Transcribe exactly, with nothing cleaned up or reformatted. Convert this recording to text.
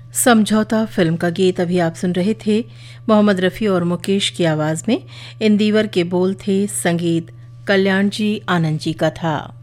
समझौता फिल्म का गीत अभी आप सुन रहे थे मोहम्मद रफ़ी और मुकेश की आवाज़ में। इन दीवर के बोल थे, संगीत कल्याण जी आनंद जी का था।